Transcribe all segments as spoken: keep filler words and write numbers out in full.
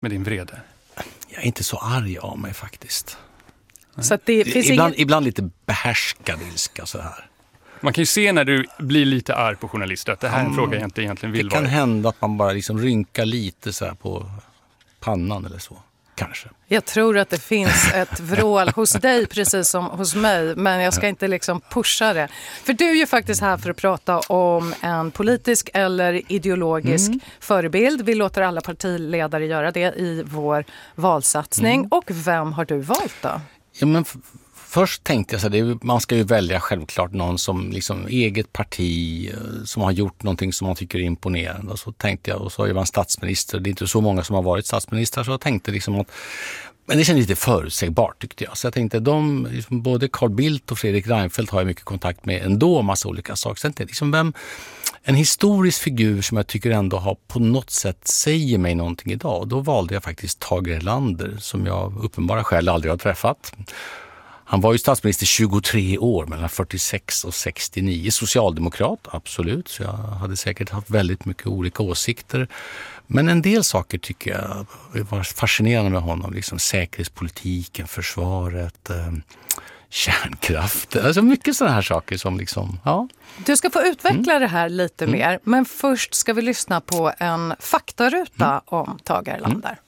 med din vrede? Jag är inte så arg av mig faktiskt. Så att det finns ibland, ingen... ibland lite behärskad ilska så här. Man kan ju se när du blir lite arg på journalister att det här är en mm. fråga jag inte egentligen vill Det kan vara. hända att man bara liksom rynkar lite så här på pannan eller så. Kanske. Jag tror att det finns ett vrål hos dig precis som hos mig, men jag ska inte liksom pusha det. För du är ju faktiskt här för att prata om en politisk eller ideologisk mm. förebild. Vi låter alla partiledare göra det i vår valsatsning. Mm. Och vem har du valt då? Ja, men f- först tänkte jag så här, man ska ju välja självklart någon som liksom eget parti som har gjort någonting som man tycker är imponerande. Och så tänkte jag, och så är man statsminister. Det är inte så många som har varit statsminister, så jag tänkte liksom att, men det kändes lite förutsägbart tyckte jag. Så jag tänkte, de, liksom, både Carl Bildt och Fredrik Reinfeldt har jag mycket kontakt med ändå, massa olika saker. Så jag tänkte, liksom, vem, en historisk figur som jag tycker ändå har på något sätt säger mig någonting idag. Och då valde jag faktiskt Tage Erlander, som jag uppenbara skäl aldrig har träffat. Han var ju statsminister tjugotre år, mellan fyrtiosex och sextionio. Socialdemokrat, absolut. Så jag hade säkert haft väldigt mycket olika åsikter. Men en del saker tycker jag var fascinerande med honom. Liksom säkerhetspolitiken, försvaret, eh, kärnkraft. Alltså mycket sådana här saker som liksom, ja. Du ska få utveckla mm. det här lite mm. mer. Men först ska vi lyssna på en faktaruta mm. om Tage Erlander. Mm.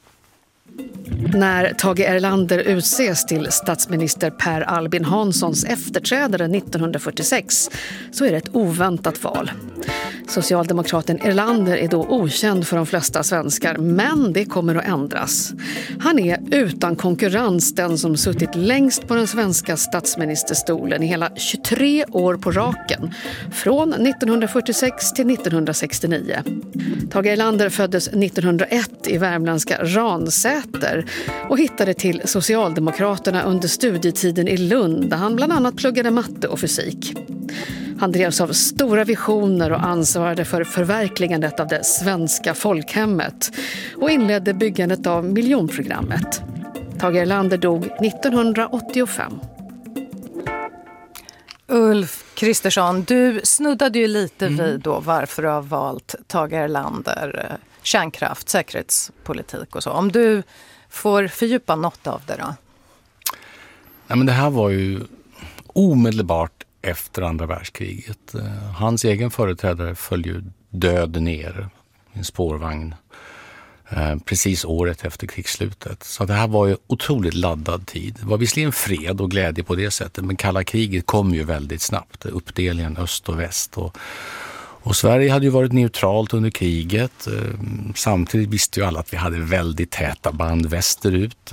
När Tage Erlander utses till statsminister Per Albin Hanssons efterträdare nittonhundrafyrtiosex så är det ett oväntat val. Socialdemokraten Erlander är då okänd för de flesta svenskar, men det kommer att ändras. Han är utan konkurrens den som suttit längst på den svenska statsministerstolen i hela tjugotre år på raken, från nittonhundrafyrtiosex till nittonhundrasextionio. Tage Erlander föddes nittonhundraett i värmländska Ransäter och hittade till Socialdemokraterna under studietiden i Lund, där han bland annat pluggade matte och fysik. Han drevs av stora visioner och ansvarade för förverkligandet av det svenska folkhemmet och inledde byggandet av miljonprogrammet. Tage Erlander dog nittonhundraåttiofem. Ulf Kristersson, du snuddade ju lite mm. vid då varför du har valt Tage Erlander, kärnkraft, säkerhetspolitik och så. Om du får fördjupa något av det då? Nej, men det här var ju omedelbart efter andra världskriget. Hans egen företrädare föll ju död ner i en spårvagn precis året efter krigsslutet. Så det här var ju otroligt laddad tid. Det var visserligen fred och glädje på det sättet, men kalla kriget kom ju väldigt snabbt. Uppdelningen öst och väst. Och, och Sverige hade ju varit neutralt under kriget. Samtidigt visste ju alla att vi hade väldigt täta band västerut.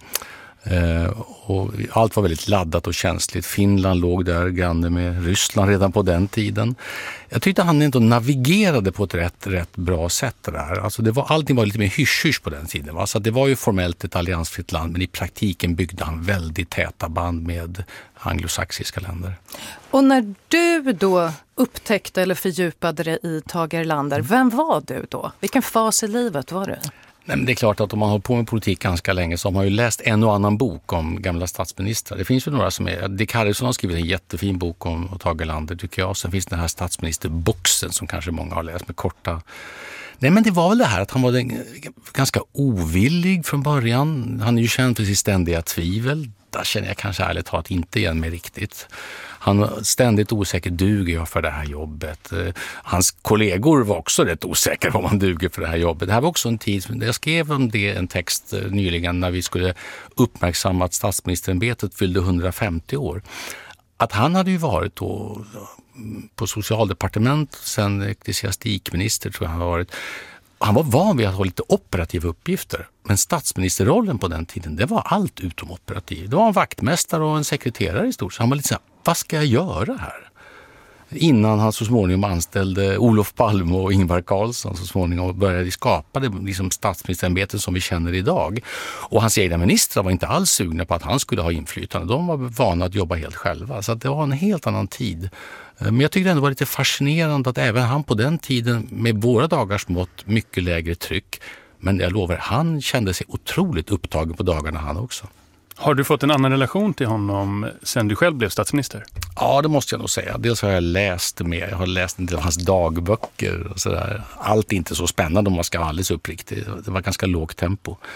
Uh, och allt var väldigt laddat och känsligt. Finland låg där granne med Ryssland redan på den tiden. Jag tyckte han ändå navigerade på ett rätt, rätt bra sätt där. Alltså det var, allting var lite mer hysch-hysch på den tiden. Va? Så det var ju formellt ett alliansfritt land, men i praktiken byggde han väldigt täta band med anglosaxiska länder. Och när du då upptäckte eller fördjupade dig i Tage Erlander, vem var du då? Vilken fas i livet var du? Nej, men det är klart att om man har på med politik ganska länge så har man ju läst en och annan bok om gamla statsministrar. Det finns ju några som är... Dick Harrison har skrivit en jättefin bok om Tage Erlander tycker jag. Sen finns den här statsministerboxen som kanske många har läst med korta... Nej, men det var väl det här att han var den, ganska ovillig från början. Han är ju känd för sitt ständiga tvivel. Där känner jag kanske ärligt talat inte igen mig riktigt. Han var ständigt osäker, duger jag för det här jobbet? Hans kollegor var också rätt osäkra om han duger för det här jobbet. Det här var också en tid, jag skrev om det en text nyligen när vi skulle uppmärksamma att statsministerämbetet fyllde hundrafemtio år. Att han hade ju varit då på socialdepartement, sen ecklesiastikminister tror jag han har varit. Han var van vid att ha lite operativa uppgifter. Men statsministerrollen på den tiden, det var allt utom operativ. Det var en vaktmästare och en sekreterare i stort. Så han var lite så här, vad ska jag göra här? Innan han så småningom anställde Olof Palme och Ingvar Carlsson så småningom började skapa det liksom statsministerämbetet som vi känner idag. Och hans egna ministrar var inte alls sugna på att han skulle ha inflytande. De var vana att jobba helt själva. Så att det var en helt annan tid. Men jag tyckte det ändå var lite fascinerande att även han på den tiden med våra dagars mått mycket lägre tryck. Men jag lovar, han kände sig otroligt upptagen på dagarna han också. Har du fått en annan relation till honom sen du själv blev statsminister? Ja, det måste jag nog säga. Dels har jag läst mer. Jag har läst en del av hans dagböcker och sådär. Allt är inte så spännande om man ska vara alldeles uppriktig. Det var ganska lågt tempo.